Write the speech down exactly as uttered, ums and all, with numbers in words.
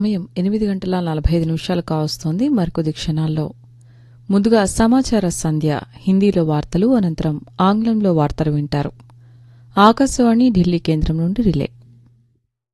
సమయం ఎనిమిది గంటల నలభై ఐదు నిమిషాలు కావస్తోంది. మరికొద్ది క్షణాల్లో ముందుగా సమాచార సంధ్య హిందీలో వార్తలు, అనంతరం ఆంగ్లంలో వార్తలు వింటారు. ఆకాశవాణి ఢిల్లీ కేంద్రం నుండి రిలే.